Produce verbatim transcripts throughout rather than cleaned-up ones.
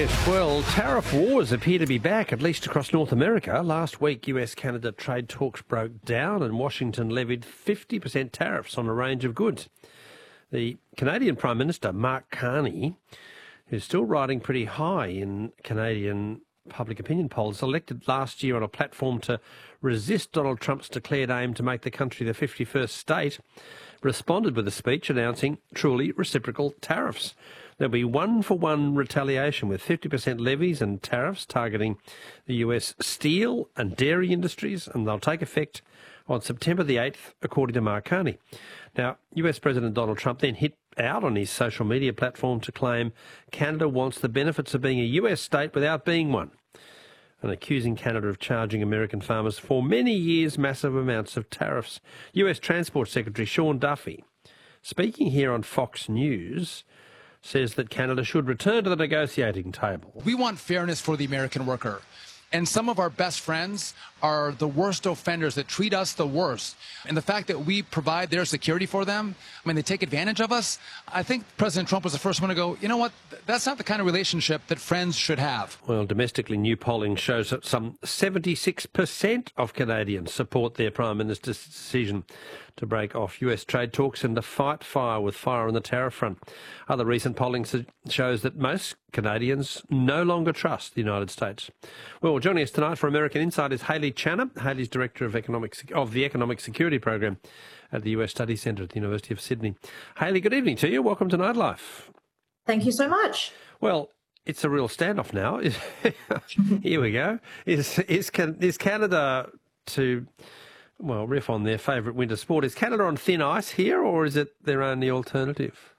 Yes, well, tariff wars appear to be back, at least across North America. Last week, U S Canada trade talks broke down and Washington levied fifty percent tariffs on a range of goods. The Canadian Prime Minister, Mark Carney, who's still riding pretty high in Canadian public opinion polls, elected last year on a platform to resist Donald Trump's declared aim to make the country the fifty-first state, responded with a speech announcing truly reciprocal tariffs. There'll be one-for-one retaliation with fifty percent levies and tariffs targeting the U S steel and dairy industries, and they'll take effect on September the eighth, according to Mark Carney. Now, U S President Donald Trump then hit out on his social media platform to claim Canada wants the benefits of being a U S state without being one, and accusing Canada of charging American farmers for many years massive amounts of tariffs. U S Transport Secretary Sean Duffy, speaking here on Fox News, says that Canada should return to the negotiating table. We want fairness for the American worker. And some of our best friends are the worst offenders that treat us the worst. And the fact that we provide their security for them, I mean, they take advantage of us. I think President Trump was the first one to go, you know what, that's not the kind of relationship that friends should have. Well, domestically, new polling shows that some seventy-six percent of Canadians support their Prime Minister's decision to break off U S trade talks and to fight fire with fire on the tariff front. Other recent polling shows that most Canadians no longer trust the United States. Well, joining us tonight for American Insight is Hayley Channer. Hayley's Director of, Economic, of the Economic Security Program at the U S Studies Centre at the University of Sydney. Hayley, good evening to you. Welcome to Nightlife. Thank you so much. Well, it's a real standoff now. Here we go. Is, is, is Canada to... well, riff on their favourite winter sport. Is Canada on thin ice here, or is it their only alternative?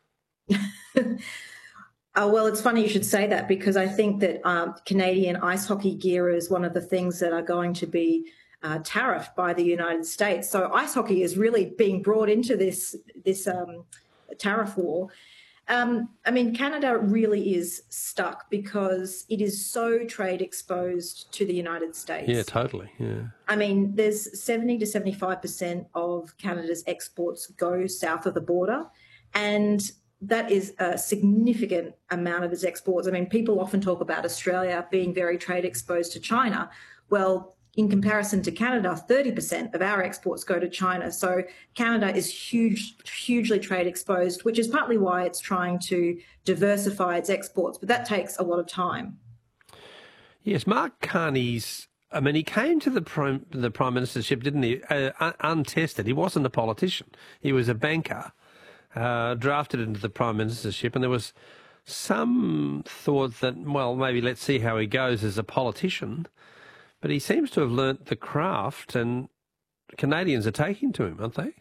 Oh, well, it's funny you should say that, because I think that um, Canadian ice hockey gear is one of the things that are going to be uh, tariffed by the United States. So ice hockey is really being brought into this this um, tariff war. Um, I mean, Canada really is stuck because it is so trade exposed to the United States. Yeah, totally. Yeah. I mean, there's seventy to seventy-five percent of Canada's exports go south of the border, and that is a significant amount of its exports. I mean, people often talk about Australia being very trade exposed to China. Well, in comparison to Canada, thirty percent of our exports go to China. So Canada is huge, hugely trade exposed, which is partly why it's trying to diversify its exports. But that takes a lot of time. Yes, Mark Carney's, I mean, he came to the prime, the prime ministership, didn't he, uh, untested. He wasn't a politician. He was a banker, uh, drafted into the prime ministership, and there was some thought that, well, maybe let's see how he goes as a politician. But he seems to have learnt the craft, and Canadians are taking to him, aren't they?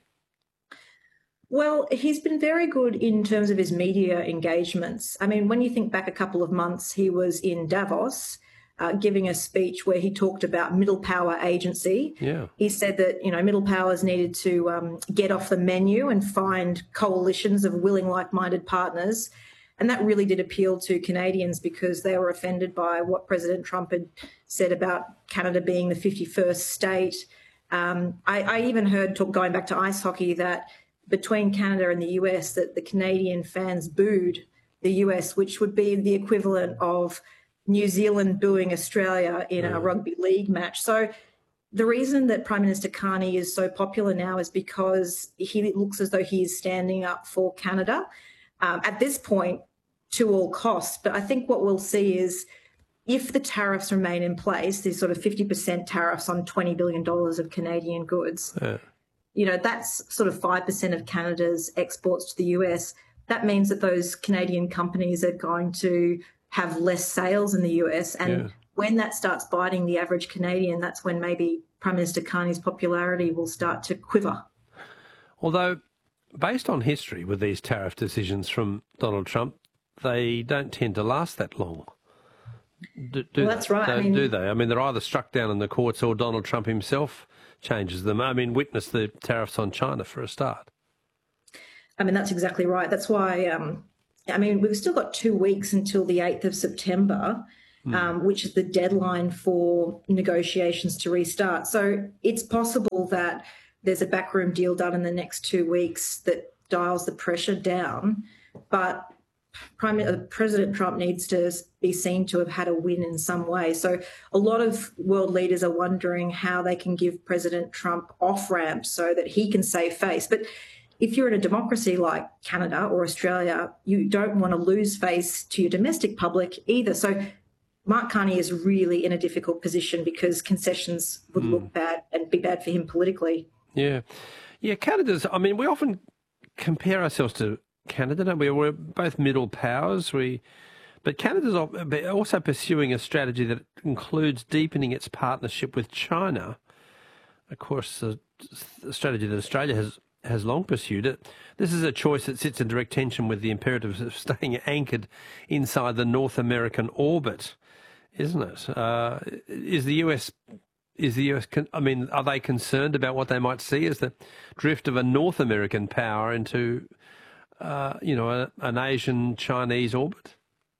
Well, he's been very good in terms of his media engagements. I mean, when you think back a couple of months, he was in Davos uh, giving a speech where he talked about middle power agency. Yeah. He said that, you know, middle powers needed to um, get off the menu and find coalitions of willing, like-minded partners. And that really did appeal to Canadians because they were offended by what President Trump had said about Canada being the fifty-first state. Um, I, I even heard, talk, going back to ice hockey, that between Canada and the U S, that the Canadian fans booed the U S, which would be the equivalent of New Zealand booing Australia in a rugby league match. So the reason that Prime Minister Carney is so popular now is because he looks as though he is standing up for Canada. Um, at this point, to all costs. But I think what we'll see is if the tariffs remain in place, these sort of fifty percent tariffs on twenty billion dollars of Canadian goods, yeah. you know, that's sort of five percent of Canada's exports to the U S. That means that those Canadian companies are going to have less sales in the U S. And yeah. when that starts biting the average Canadian, that's when maybe Prime Minister Carney's popularity will start to quiver. Although, based on history with these tariff decisions from Donald Trump, they don't tend to last that long. Do, do well, that's they? right. Don't, I mean, do they? I mean, they're either struck down in the courts or Donald Trump himself changes them. I mean, witness the tariffs on China for a start. I mean, that's exactly right. That's why, um, I mean, we've still got two weeks until the eighth of September, mm. um, which is the deadline for negotiations to restart. So it's possible that there's a backroom deal done in the next two weeks that dials the pressure down. But Prime uh, President Trump needs to be seen to have had a win in some way. So a lot of world leaders are wondering how they can give President Trump off-ramps so that he can save face. But if you're in a democracy like Canada or Australia, you don't want to lose face to your domestic public either. So Mark Carney is really in a difficult position because concessions would mm. look bad and be bad for him politically. Yeah. Yeah, Canada's, I mean, we often compare ourselves to Canada, don't we? We're both middle powers. We, but Canada's also pursuing a strategy that includes deepening its partnership with China. Of course, the, the strategy that Australia has, has long pursued. It. This is a choice that sits in direct tension with the imperatives of staying anchored inside the North American orbit, isn't it? Uh, is the U S... Is the U S, I mean, are they concerned about what they might see as the drift of a North American power into, uh, you know, a, an Asian Chinese orbit?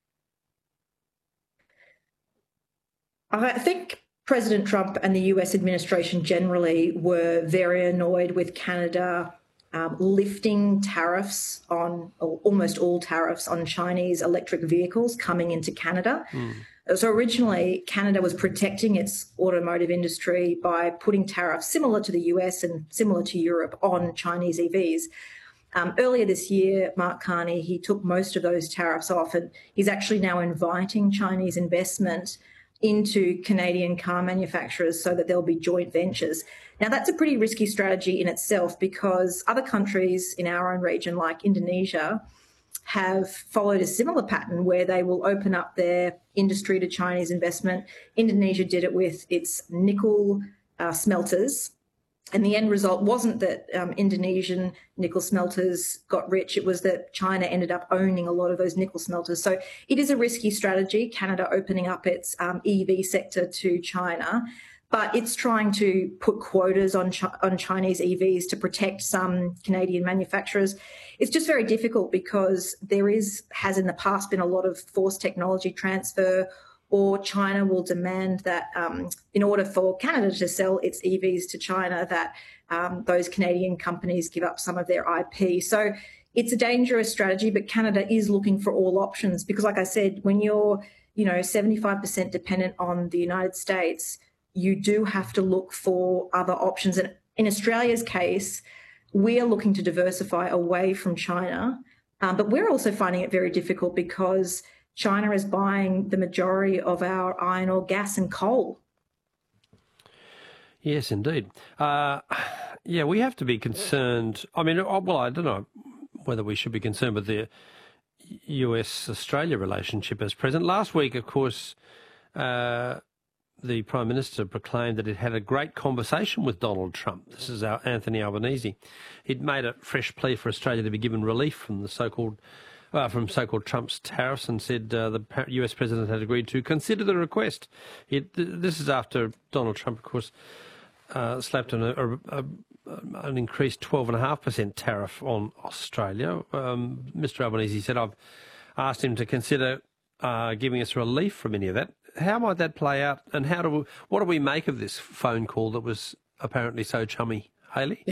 I think President Trump and the U S administration generally were very annoyed with Canada um, lifting tariffs on, almost all tariffs on Chinese electric vehicles coming into Canada. Mm. So originally, Canada was protecting its automotive industry by putting tariffs similar to the U S and similar to Europe on Chinese E Vs. Um, earlier this year, Mark Carney, he took most of those tariffs off, and he's actually now inviting Chinese investment into Canadian car manufacturers so that there'll be joint ventures. Now, that's a pretty risky strategy in itself because other countries in our own region, like Indonesia, have followed a similar pattern where they will open up their industry to Chinese investment. Indonesia did it with its nickel uh, smelters. And the end result wasn't that um, Indonesian nickel smelters got rich. It was that China ended up owning a lot of those nickel smelters. So it is a risky strategy, Canada opening up its um, E V sector to China. But it's trying to put quotas on Ch- on Chinese E Vs to protect some Canadian manufacturers. It's just very difficult because there is, has in the past been a lot of forced technology transfer, or China will demand that um, in order for Canada to sell its E Vs to China, that um, those Canadian companies give up some of their I P. So it's a dangerous strategy, but Canada is looking for all options because, like I said, when you're, you know, seventy-five percent dependent on the United States, you do have to look for other options. And in Australia's case, we are looking to diversify away from China, um, but we're also finding it very difficult because China is buying the majority of our iron ore, gas and coal. Yes, indeed. Uh, yeah, we have to be concerned. I mean, well, I don't know whether we should be concerned with the U S Australia relationship as present. Last week, of course, uh, the Prime Minister proclaimed that it had a great conversation with Donald Trump. This is our Anthony Albanese. He'd made a fresh plea for Australia to be given relief from the so-called uh, from so-called Trump's tariffs, and said uh, the U S President had agreed to consider the request. It, this is after Donald Trump, of course, uh, slapped on a, a, a, an increased twelve point five percent tariff on Australia. Um, Mister Albanese said, I've asked him to consider uh, giving us relief from any of that. How might that play out, and how do we, what do we make of this phone call that was apparently so chummy, Hayley?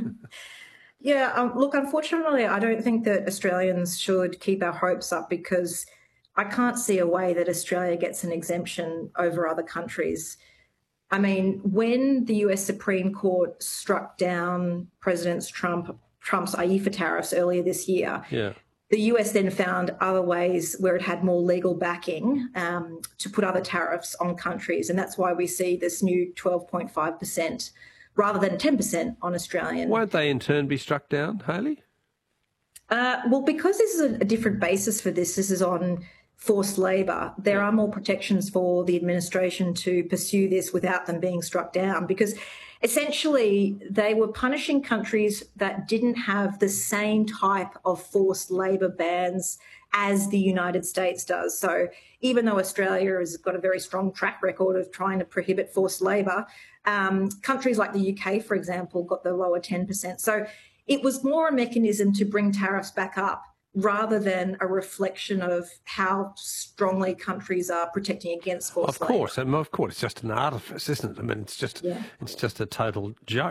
yeah, um, look, unfortunately, I don't think that Australians should keep our hopes up because I can't see a way that Australia gets an exemption over other countries. I mean, when the U S Supreme Court struck down President Trump, Trump's I E F A tariffs earlier this year, yeah. the U S then found other ways where it had more legal backing um, to put other tariffs on countries. And that's why we see this new twelve point five percent rather than ten percent on Australian. Won't they in turn be struck down, Hayley? Uh, well, because this is a, a different basis for this, this is on forced labour, there are more protections for the administration to pursue this without them being struck down, because essentially they were punishing countries that didn't have the same type of forced labour bans as the United States does. So even though Australia has got a very strong track record of trying to prohibit forced labour, um, countries like the U K, for example, got the lower ten percent. So it was more a mechanism to bring tariffs back up rather than a reflection of how strongly countries are protecting against forced labour. Of course, and of course, it's just an artifice, isn't it? I mean, it's just, yeah. it's just a total joke.